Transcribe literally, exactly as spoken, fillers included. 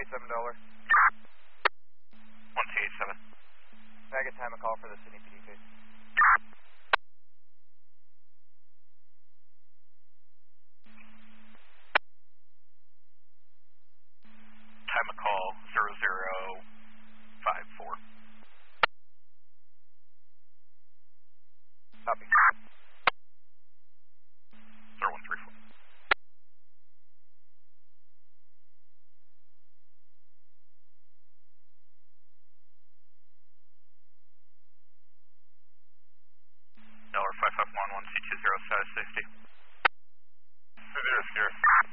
eight seven Delaware. one two eight seven. Can I get time and call for the Sydney P D case? Time of call zero zero five four. Copy. zero one three four. Delaware five five one one C two zero status safety. Zero zero.